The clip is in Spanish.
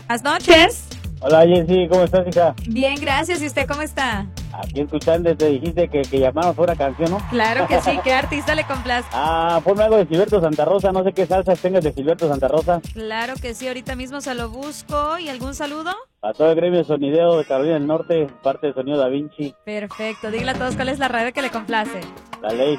Buenas noches. Hola, Jessy, ¿cómo estás, hija? Bien, gracias. ¿Y usted cómo está? Aquí escuchando, te dijiste que llamamos por una canción, ¿no? Claro que sí. ¿Qué artista le complace? Ponme algo de Silberto Santa Rosa, no sé qué salsas tengas de Silberto Santa Rosa. Claro que sí. Ahorita mismo se lo busco. ¿Y algún saludo? A todo el gremio sonideo de Carolina del Norte, parte de Sonido Da Vinci. Perfecto. Dígale a todos cuál es la radio que le complace. La ley.